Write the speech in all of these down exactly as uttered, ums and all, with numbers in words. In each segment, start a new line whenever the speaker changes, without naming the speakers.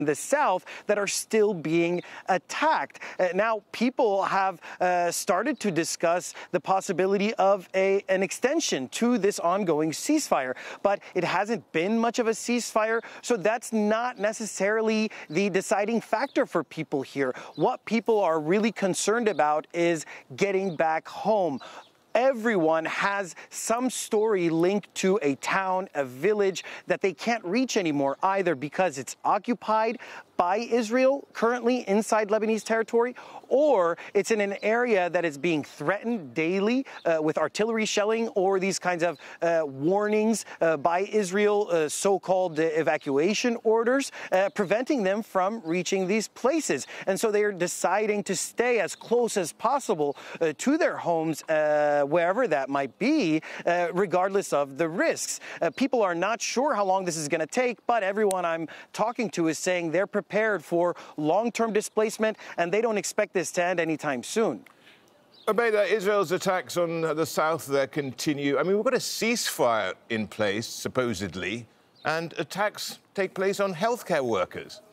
the south that are still being attacked. Uh, now, people have uh, started to discuss the possibility of a, an extension to this ongoing ceasefire, but it hasn't been much of a ceasefire, so that's not necessarily the deciding factor for people here. What people are really concerned about is getting back home. Everyone has some story linked to a town, a village that they can't reach anymore, either because it's occupied by Israel currently inside Lebanese territory, or it's in an area that is being threatened daily uh, with artillery shelling or these kinds of uh, warnings uh, by Israel, uh, so-called uh, evacuation orders, uh, preventing them from reaching these places. And so they are deciding to stay as close as possible uh, to their homes, uh, wherever that might be, uh, regardless of the risks. Uh, people are not sure how long this is going to take, but everyone I'm talking to is saying they're prepared for long-term displacement, and they don't expect this to end anytime soon.
Obeida, Israel's attacks on the south there continue. I mean, we've got a ceasefire in place, supposedly, and attacks take place on healthcare workers.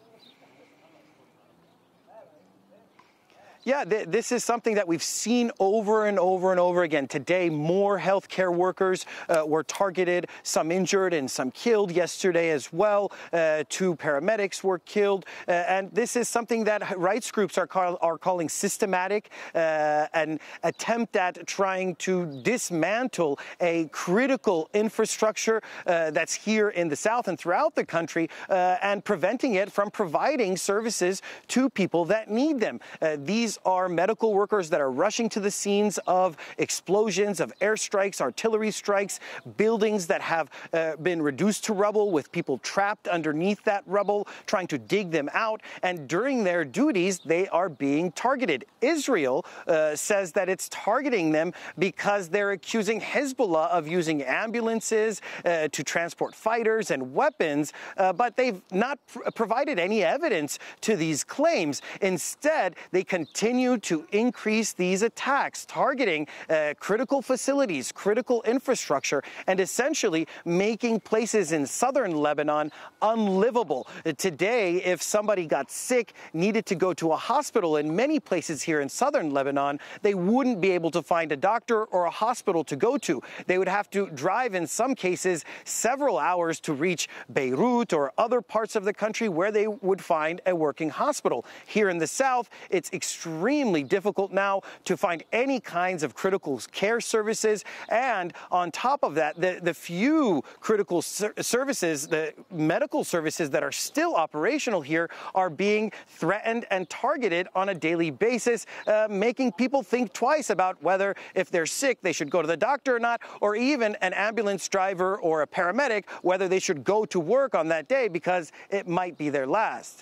Yeah, th this is something that we've seen over and over and over again. Today, more healthcare workers uh, were targeted, some injured and some killed. Yesterday as well, uh, two paramedics were killed. Uh, and this is something that rights groups are, call are calling systematic, uh, an attempt at trying to dismantle a critical infrastructure uh, that's here in the south and throughout the country, uh, and preventing it from providing services to people that need them. Uh, these are medical workers that are rushing to the scenes of explosions, of airstrikes, artillery strikes, buildings that have uh, been reduced to rubble with people trapped underneath that rubble, trying to dig them out. And during their duties, they are being targeted. Israel uh, says that it's targeting them because they're accusing Hezbollah of using ambulances uh, to transport fighters and weapons, uh, but they've not pr provided any evidence to these claims. Instead, they continue to increase these attacks, targeting uh, critical facilities, critical infrastructure, and essentially making places in southern Lebanon unlivable. Uh, today, if somebody got sick, needed to go to a hospital in many places here in southern Lebanon, they wouldn't be able to find a doctor or a hospital to go to. They would have to drive, in some cases, several hours to reach Beirut or other parts of the country where they would find a working hospital. Here in the south, it's extremely difficult now to find any kinds of critical care services. And on top of that, the, the few critical ser services, the medical services that are still operational here, are being threatened and targeted on a daily basis, uh, making people think twice about whether, if they're sick, they should go to the doctor or not, or even an ambulance driver or a paramedic, whether they should go to work on that day because it might be their last.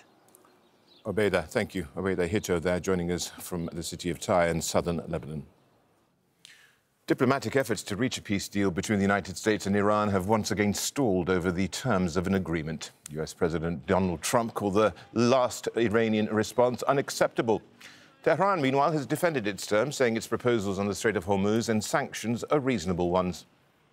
Obeida, thank you. Obeida Hito there, joining us from the city of Tyre in southern Lebanon. Diplomatic efforts to reach a peace deal between the United States and Iran have once again stalled over the terms of an agreement. U S President Donald Trump called the last Iranian response unacceptable. Tehran, meanwhile, has defended its terms, saying its proposals on the Strait of Hormuz and sanctions are reasonable ones.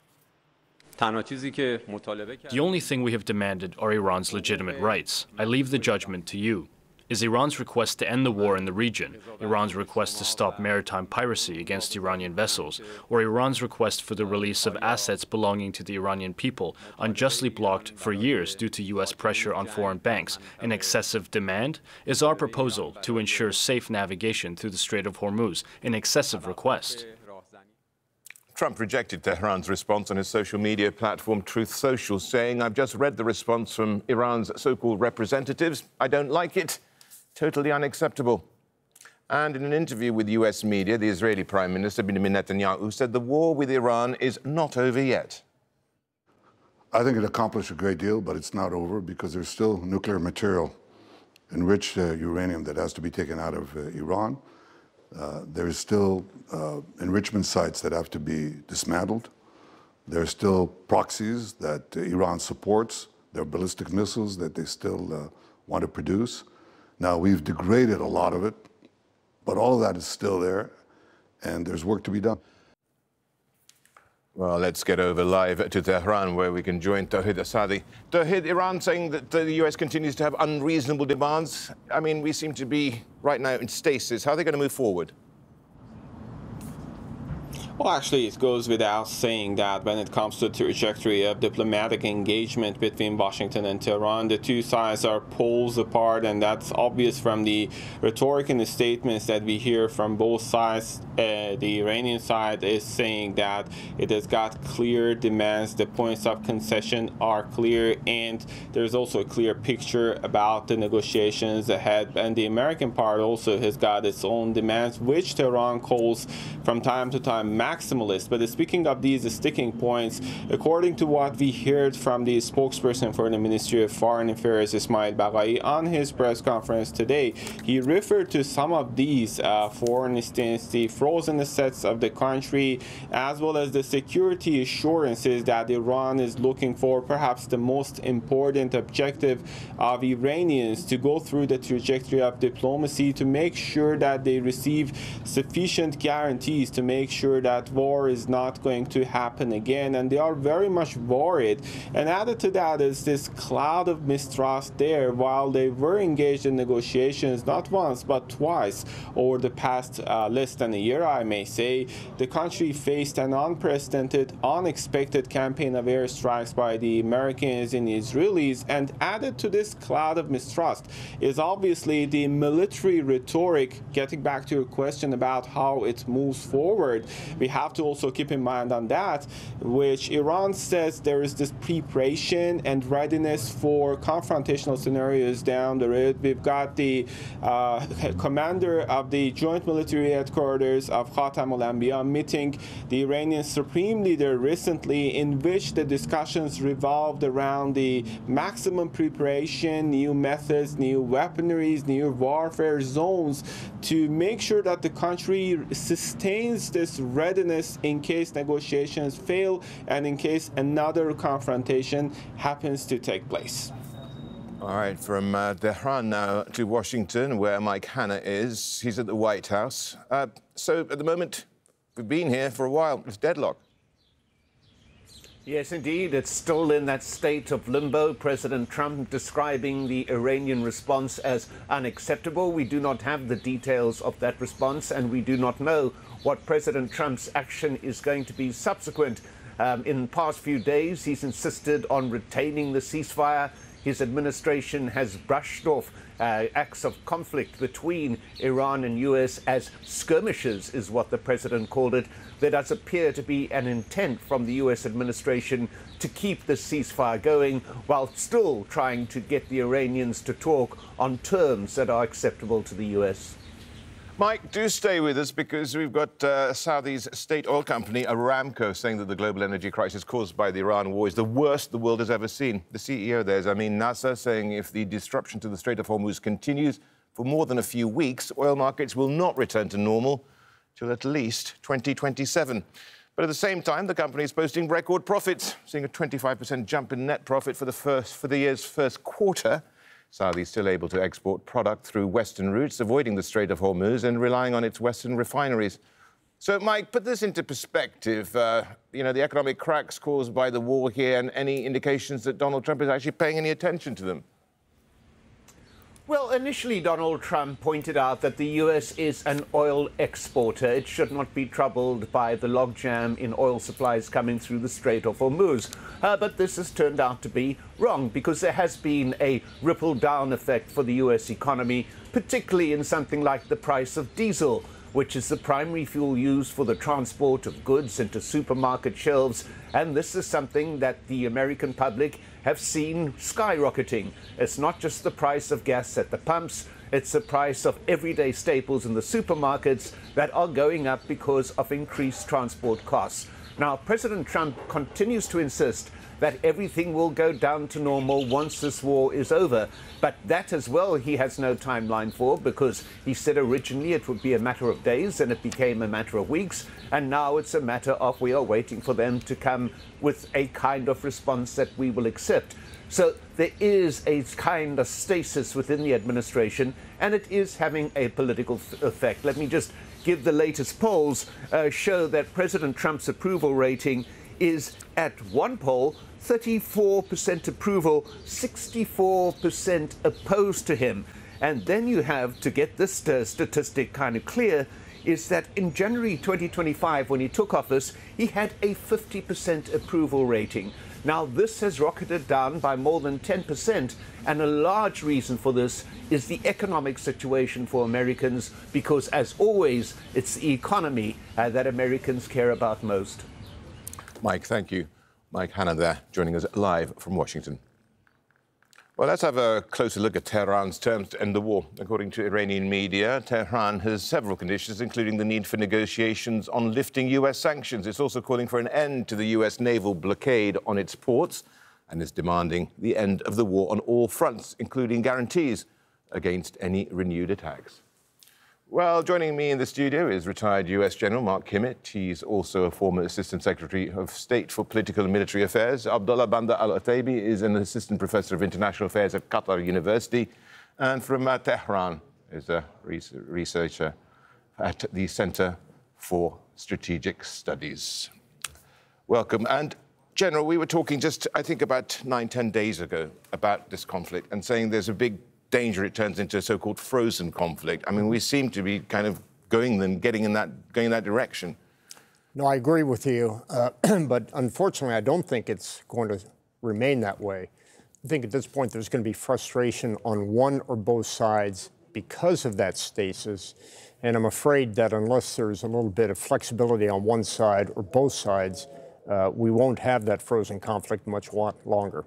The only thing we have demanded are Iran's legitimate rights. I leave the judgment to you. Is Iran's request to end the war in the region, Iran's request to stop maritime piracy against Iranian vessels, or Iran's request for the release of assets belonging to the Iranian people, unjustly blocked for years due to U S pressure on foreign banks, an excessive demand? Is our proposal to ensure safe navigation through the Strait of Hormuz an excessive request?
Trump rejected Tehran's response on his social media platform Truth Social, saying, "I've just read the response from Iran's so-called representatives. I don't like it. Totally unacceptable." And in an interview with U S media, the Israeli Prime Minister Benjamin Netanyahu said the war with Iran is not over yet.
I think it accomplished a great deal, but it's not over because there's still nuclear material, enriched uh, uranium, that has to be taken out of uh, Iran. Uh, there's still uh, enrichment sites that have to be dismantled. There's still proxies that uh, Iran supports. There are ballistic missiles that they still uh, want to produce. Now, we've degraded a lot of it, but all of that is still there, and there's work to be done.
Well, let's get over live to Tehran, where we can join Tauhid Asadi. Tauhid, Iran saying that the U S continues to have unreasonable demands. I mean, we seem to be right now in stasis. How are they going to move forward?
Well, actually, it goes without saying that when it comes to the trajectory of diplomatic engagement between Washington and Tehran, the two sides are poles apart, and that's obvious from the rhetoric and the statements that we hear from both sides. Uh, the Iranian side is saying that it has got clear demands, the points of concession are clear, and there's also a clear picture about the negotiations ahead. And the American part also has got its own demands, which Tehran calls from time to time maximalist. But speaking of these sticking points, according to what we heard from the spokesperson for the Ministry of Foreign Affairs, Ismail Baghai, on his press conference today, he referred to some of these, uh, for instance, the frozen assets of the country, as well as the security assurances that Iran is looking for, perhaps the most important objective of Iranians to go through the trajectory of diplomacy to make sure that they receive sufficient guarantees to make sure that that war is not going to happen again, and they are very much worried. And added to that is this cloud of mistrust there. While they were engaged in negotiations not once but twice over the past uh, less than a year, I may say, the country faced an unprecedented, unexpected campaign of airstrikes by the Americans and the Israelis. And added to this cloud of mistrust is obviously the military rhetoric. Getting back to your question about how it moves forward, we have to also keep in mind on that, which Iran says there is this preparation and readiness for confrontational scenarios down the road. We've got the uh, commander of the Joint Military Headquarters of Khatam al-Anbiya meeting the Iranian Supreme Leader recently, in which the discussions revolved around the maximum preparation, new methods, new weaponries, new warfare zones to make sure that the country sustains this readiness in case negotiations fail and in case another confrontation happens to take place.
All right, from uh, Tehran now to Washington, where Mike Hanna is. He's at the White House. Uh, so at the moment, we've been here for a while. It's deadlock.
Yes, indeed. It's still in that state of limbo. President Trump describing the Iranian response as unacceptable. We do not have the details of that response, and we do not know what President Trump's action is going to be subsequent. Um, in the past few days, he's insisted on retaining the ceasefire. His administration has brushed off uh, acts of conflict between Iran and U S as skirmishes, is what the president called it. There does appear to be an intent from the U S administration to keep the ceasefire going while still trying to get the Iranians to talk on terms that are acceptable to the U S.
Mike, do stay with us, because we've got uh, Saudi's state oil company, Aramco, saying that the global energy crisis caused by the Iran war is the worst the world has ever seen. The C E O there is Amin Nasser, saying if the disruption to the Strait of Hormuz continues for more than a few weeks, oil markets will not return to normal till at least twenty twenty-seven. But at the same time, the company is posting record profits, seeing a twenty-five percent jump in net profit for the first for the year's first quarter. Saudi is still able to export product through Western routes, avoiding the Strait of Hormuz and relying on its Western refineries. So, Mike, put this into perspective. Uh, you know, the economic cracks caused by the war here, and any indications that Donald Trump is actually paying any attention to them.
Well, initially, Donald Trump pointed out that the U S is an oil exporter. It should not be troubled by the logjam in oil supplies coming through the Strait of Hormuz. Uh, but this has turned out to be wrong, because there has been a ripple-down effect for the U S economy, particularly in something like the price of diesel, which is the primary fuel used for the transport of goods into supermarket shelves. And this is something that the American public have seen skyrocketing. It's not just the price of gas at the pumps, it's the price of everyday staples in the supermarkets that are going up because of increased transport costs. Now, President Trump continues to insist that everything will go down to normal once this war is over. But that as well he has no timeline for, because he said originally it would be a matter of days, and it became a matter of weeks. And now it's a matter of we are waiting for them to come with a kind of response that we will accept. So there is a kind of stasis within the administration, and it is having a political effect. Let me just give the latest polls uh, show that President Trump's approval rating is at one poll, thirty-four percent approval, sixty-four percent opposed to him. And then you have, to get this uh, statistic kind of clear, is that in January twenty twenty-five, when he took office, he had a fifty percent approval rating. Now, this has rocketed down by more than ten percent, and a large reason for this is the economic situation for Americans, because, as always, it's the economy uh, that Americans care about most.
Mike, thank you. Mike Hanna there, joining us live from Washington. Well, let's have a closer look at Tehran's terms to end the war. According to Iranian media, Tehran has several conditions, including the need for negotiations on lifting U S sanctions. It's also calling for an end to the U S naval blockade on its ports and is demanding the end of the war on all fronts, including guarantees against any renewed attacks. Well, joining me in the studio is retired U S General Mark Kimmitt. He's also a former Assistant Secretary of State for Political and Military Affairs. Abdullah Bandar Al-Otaibi is an Assistant Professor of International Affairs at Qatar University. And from uh, Tehran is a researcher at the Center for Strategic Studies. Welcome. And General, we were talking just, I think, about nine, ten days ago about this conflict and saying there's a big danger it turns into a so-called frozen conflict. I mean, we seem to be kind of going and getting in that, going in that direction.
No, I agree with you, uh, but unfortunately, I don't think it's going to remain that way. I think at this point there's going to be frustration on one or both sides because of that stasis, and I'm afraid that unless there's a little bit of flexibility on one side or both sides, uh, we won't have that frozen conflict much longer.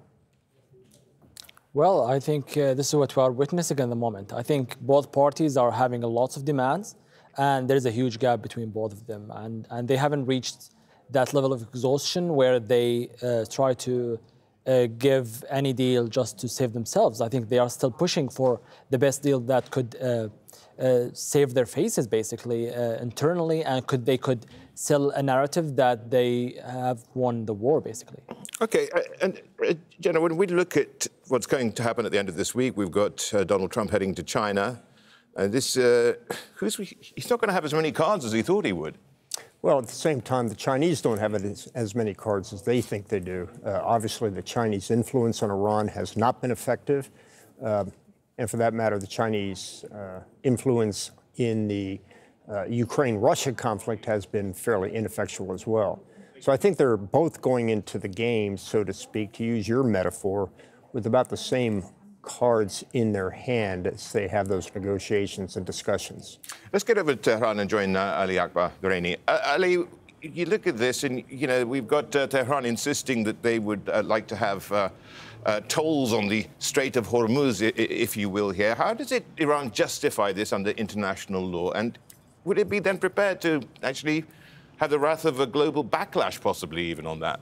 Well, I think uh, this is what we are witnessing at the moment. I think both parties are having a lot of demands, and there's a huge gap between both of them. And, and they haven't reached that level of exhaustion where they uh, try to uh, give any deal just to save themselves. I think they are still pushing for the best deal that could uh, uh, save their faces, basically, uh, internally, and could they could sell a narrative that they have won the war, basically.
OK, uh, and, uh, Jenna, when we look at what's going to happen at the end of this week, we've got uh, Donald Trump heading to China. And this, uh, who's, he's not going to have as many cards as he thought he would.
Well, at the same time, the Chinese don't have as, as many cards as they think they do. Uh, obviously, the Chinese influence on Iran has not been effective. Uh, and for that matter, the Chinese uh, influence in the uh, Ukraine-Russia conflict has been fairly ineffectual as well. So I think they're both going into the game, so to speak, to use your metaphor, with about the same cards in their hand as they have those negotiations and discussions.
Let's get over to Tehran and join uh, Ali Akbar Durrani. Uh, Ali, you look at this and, you know, we've got uh, Tehran insisting that they would uh, like to have uh, uh, tolls on the Strait of Hormuz, if you will, here. How does it, Iran justify this under international law? And would it be then prepared to actually have the wrath of a global backlash, possibly, even on that?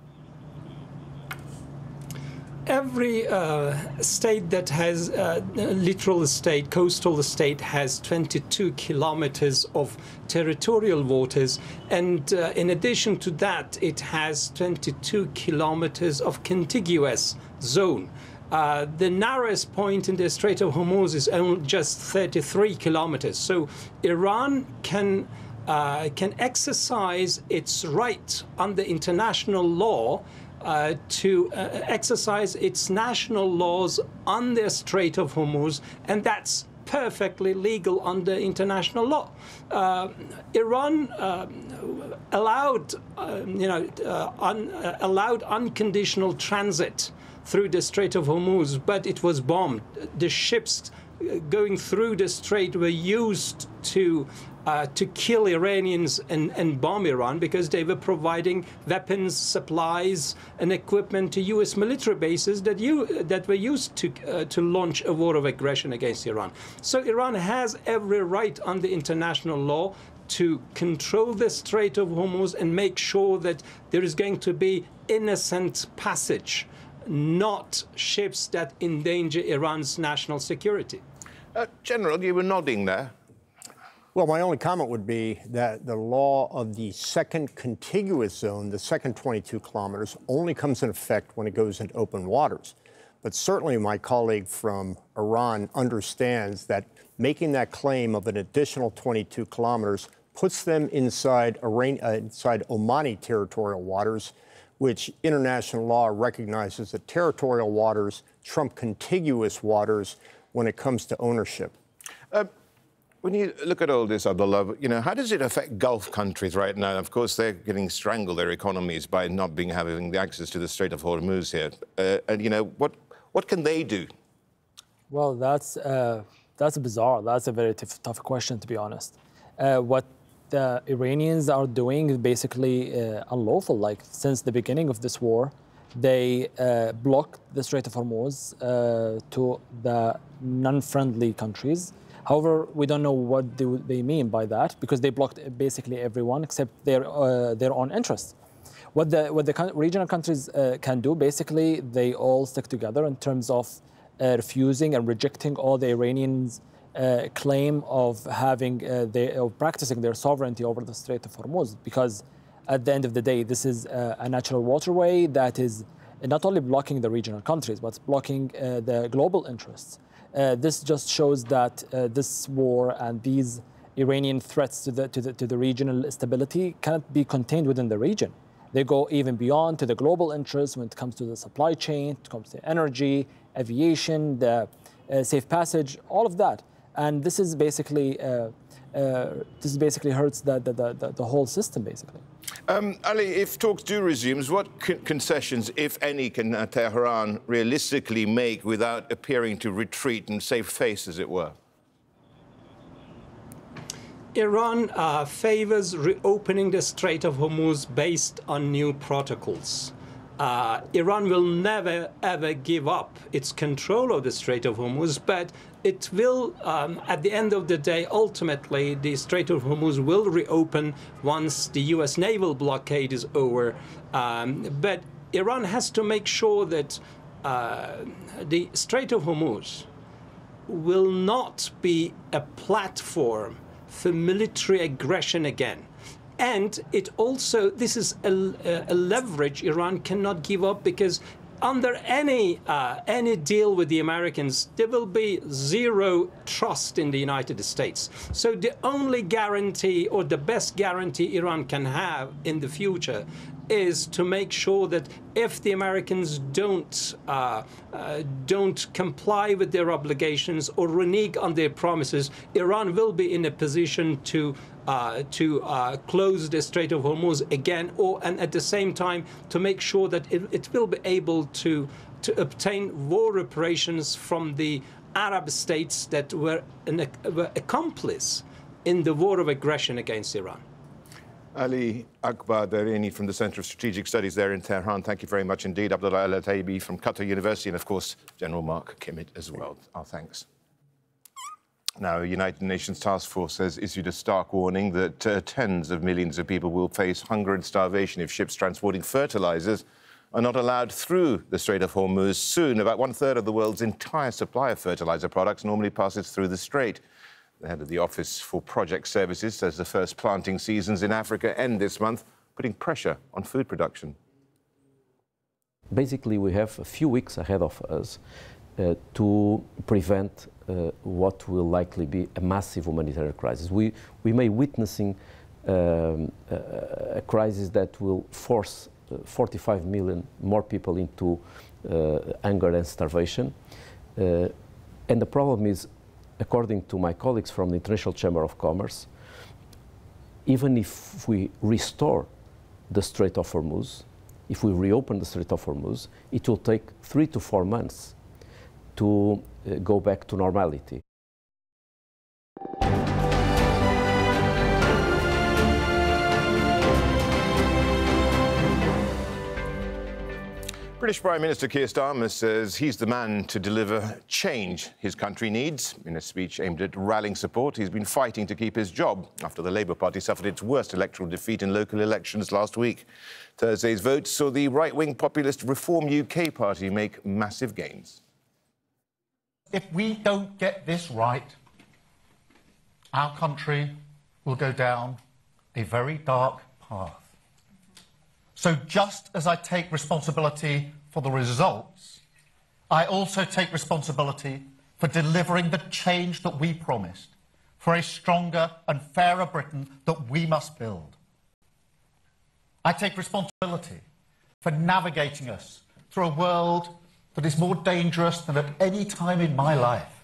Every uh, state that has uh, littoral state, coastal state, has twenty-two kilometers of territorial waters, and uh, in addition to that, it has twenty-two kilometers of contiguous zone. Uh, the narrowest point in the Strait of Hormuz is only just thirty-three kilometers. So Iran can uh, can exercise its right under international law Uh, to uh, exercise its national laws on the Strait of Hormuz, and that's perfectly legal under international law. Uh, Iran uh, allowed, uh, you know, uh, un, uh, allowed unconditional transit through the Strait of Hormuz, but it was bombed. The ships going through the strait were used to Uh, to kill Iranians and, and bomb Iran because they were providing weapons, supplies, and equipment to U S military bases that you that were used to uh, to launch a war of aggression against Iran. So Iran has every right under international law to control the Strait of Hormuz and make sure that there is going to be innocent passage, not ships that endanger Iran's national security.
Uh, General, you were nodding there.
Well, my only comment would be that the law of the second contiguous zone, the second twenty-two kilometers, only comes in effect when it goes into open waters. But certainly my colleague from Iran understands that making that claim of an additional twenty-two kilometers puts them inside, Iran, uh, inside Omani territorial waters, which international law recognizes that territorial waters trump contiguous waters when it comes to ownership.
Uh, when you look at all this, Abdullah, you know, how does it affect Gulf countries right now? Of course, they're getting strangled, their economies, by not being having the access to the Strait of Hormuz here. Uh, and, you know, what, what can they do?
Well, that's, uh, that's bizarre. That's a very tough, tough question, to be honest. Uh, what the Iranians are doing is basically uh, unlawful. Like, since the beginning of this war, they uh, blocked the Strait of Hormuz uh, to the non-friendly countries. However, we don't know what do they mean by that, because they blocked basically everyone except their uh, their own interests. What the what the regional countries uh, can do, basically, they all stick together in terms of uh, refusing and rejecting all the Iranians' uh, claim of having uh, they, of practicing their sovereignty over the Strait of Hormuz, because at the end of the day, this is uh, a natural waterway that is not only blocking the regional countries, but blocking uh, the global interests. Uh, this just shows that uh, this war and these Iranian threats to the, to, the, to the regional stability cannot be contained within the region. They go even beyond to the global interests when it comes to the supply chain, when it comes to energy, aviation, the uh, safe passage, all of that. And this is basically uh, uh, this basically hurts the, the, the, the whole system, basically.
Um, Ali, if talks do resume, what con concessions, if any, can uh, Tehran realistically make without appearing to retreat and save face, as it were?
Iran uh, favors reopening the Strait of Hormuz based on new protocols. Uh, Iran will never, ever give up its control of the Strait of Hormuz, but it will, um, at the end of the day, ultimately, the Strait of Hormuz will reopen once the U S naval blockade is over. Um, but Iran has to make sure that uh, the Strait of Hormuz will not be a platform for military aggression again. And it also, this is a, a leverage Iran cannot give up, because under any uh, any deal with the Americans, there will be zero trust in the United States. So the only guarantee, or the best guarantee Iran can have in the future, is to make sure that if the Americans don't uh, uh, don't comply with their obligations or renege on their promises, Iran will be in a position to uh, to uh, close the Strait of Hormuz again, or and at the same time to make sure that it, it will be able to to obtain war reparations from the Arab states that were an were accomplice in the war of aggression against Iran.
Ali Akbar Darini from the Center of Strategic Studies there in Tehran. Thank you very much indeed. Abdullah Al-Otaibi from Qatar University, and of course, General Mark Kimmitt as well. Our thanks. Now, a United Nations task force has issued a stark warning that uh, tens of millions of people will face hunger and starvation if ships transporting fertilizers are not allowed through the Strait of Hormuz soon. About one-third of the world's entire supply of fertilizer products normally passes through the strait. The head of the Office for Project Services says the first planting seasons in Africa end this month, putting pressure on food production.
Basically, we have a few weeks ahead of us uh, to prevent uh, what will likely be a massive humanitarian crisis. We, we may be witnessing um, a, a crisis that will force uh, forty-five million more people into uh, hunger and starvation. Uh, and the problem is, according to my colleagues from the International Chamber of Commerce, even if we restore the Strait of Hormuz, if we reopen the Strait of Hormuz, it will take three to four months to uh, go back to normality.
British Prime Minister Keir Starmer says he's the man to deliver change his country needs. In a speech aimed at rallying support, he's been fighting to keep his job after the Labour Party suffered its worst electoral defeat in local elections last week. Thursday's vote saw the right-wing populist Reform U K party make massive gains.
If we don't get this right, our country will go down a very dark path. So just as I take responsibility for the results, I also take responsibility for delivering the change that we promised, for a stronger and fairer Britain that we must build. I take responsibility for navigating us through a world that is more dangerous than at any time in my life.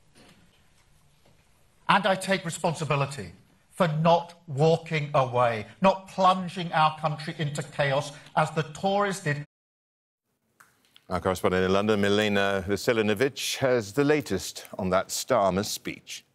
And I take responsibility for not walking away, not plunging our country into chaos as the Tories did.
Our correspondent in London, Milena Veselinovic, has the latest on that Starmer speech.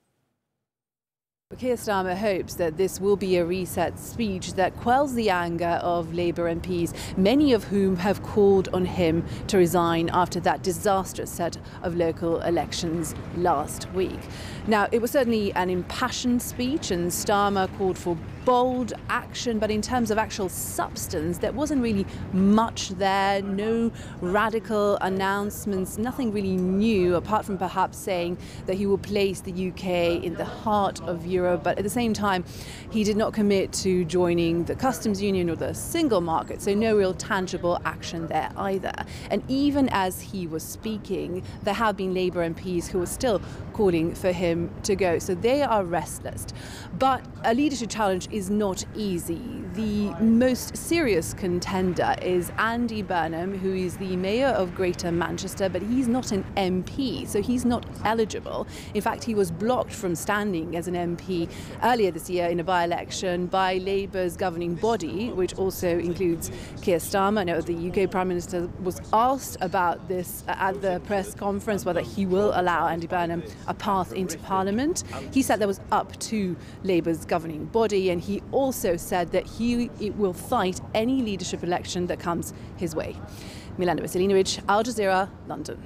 Keir Starmer hopes that this will be a reset speech that quells the anger of Labour M Ps, many of whom have called on him to resign after that disastrous set of local elections last week. Now, it was certainly an impassioned speech, and Starmer called for bold action, but in terms of actual substance, there wasn't really much there, no radical announcements, nothing really new, apart from perhaps saying that he will place the U K in the heart of Europe. But at the same time, he did not commit to joining the customs union or the single market, so no real tangible action there either. And even as he was speaking, there have been Labour M Ps who are still calling for him to go, so they are restless. But a leadership challenge is not easy. The most serious contender is Andy Burnham, who is the mayor of Greater Manchester, but he's not an M P, so he's not eligible. In fact, he was blocked from standing as an M P earlier this year in a by-election by Labour's governing body, which also includes Keir Starmer. Now, the U K Prime Minister was asked about this at the press conference, whether he will allow Andy Burnham a path into Parliament. He said that was up to Labour's governing body, and he also said that he will fight any leadership election that comes his way. Milena Veselinovic, Al Jazeera, London.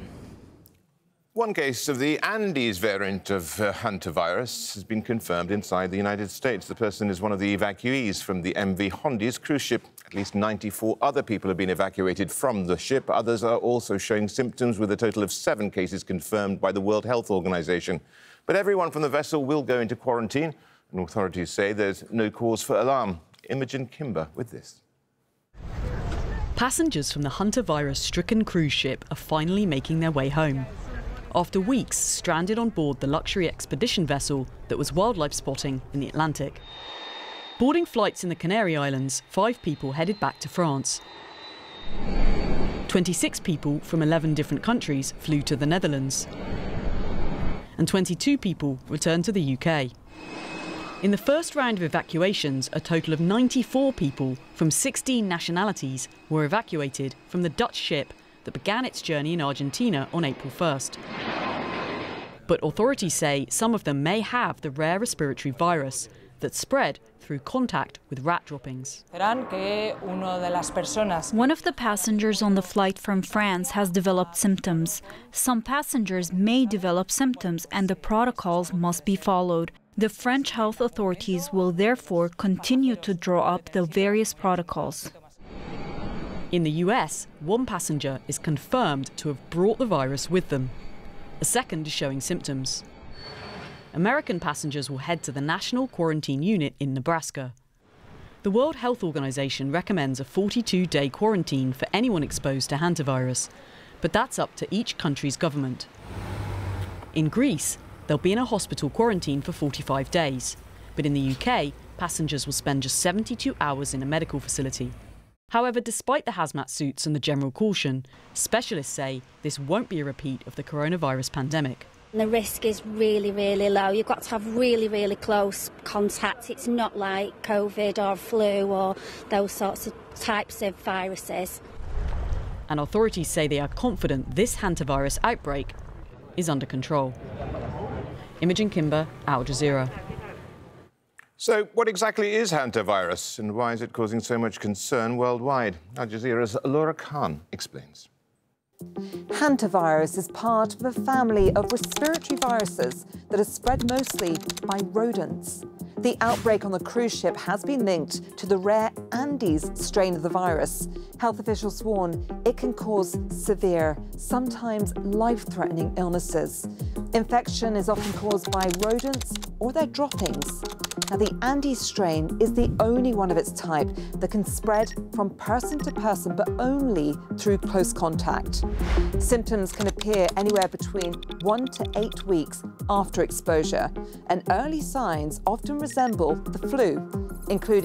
One case of the Andes variant of uh, hantavirus has been confirmed inside the United States. The person is one of the evacuees from the M V Hondi's cruise ship. At least ninety-four other people have been evacuated from the ship. Others are also showing symptoms, with a total of seven cases confirmed by the World Health Organization. But everyone from the vessel will go into quarantine, and authorities say there's no cause for alarm. Imogen Kimber with this.
Passengers from the hantavirus-stricken cruise ship are finally making their way home, after weeks stranded on board the luxury expedition vessel that was wildlife spotting in the Atlantic. Boarding flights in the Canary Islands, five people headed back to France. twenty-six people from eleven different countries flew to the Netherlands. And twenty-two people returned to the U K. In the first round of evacuations, a total of ninety-four people from sixteen nationalities were evacuated from the Dutch ship that began its journey in Argentina on April first. But authorities say some of them may have the rare respiratory virus that spread through contact with rat droppings.
One of the passengers on the flight from France has developed symptoms. Some passengers may develop symptoms, and the protocols must be followed. The French health authorities will therefore continue to draw up the various protocols.
In the U S, one passenger is confirmed to have brought the virus with them. A second is showing symptoms. American passengers will head to the National Quarantine Unit in Nebraska. The World Health Organization recommends a forty-two day quarantine for anyone exposed to hantavirus, but that's up to each country's government. In Greece, they'll be in a hospital quarantine for forty-five days, but in the U K, passengers will spend just seventy-two hours in a medical facility. However, despite the hazmat suits and the general caution, specialists say this won't be a repeat of the coronavirus pandemic.
The risk is really, really low. You've got to have really, really close contact. It's not like COVID or flu or those sorts of types of viruses.
And authorities say they are confident this hantavirus outbreak is under control. Imogen Kimber, Al Jazeera.
So what exactly is hantavirus, and why is it causing so much concern worldwide? Al Jazeera's Laura Khan explains.
Hantavirus is part of a family of respiratory viruses that are spread mostly by rodents. The outbreak on the cruise ship has been linked to the rare Andes strain of the virus. Health officials warn it can cause severe, sometimes life-threatening illnesses. Infection is often caused by rodents or their droppings. Now, the Andes strain is the only one of its type that can spread from person to person, but only through close contact. Symptoms can appear anywhere between one to eight weeks after exposure, and early signs often resemble the flu, including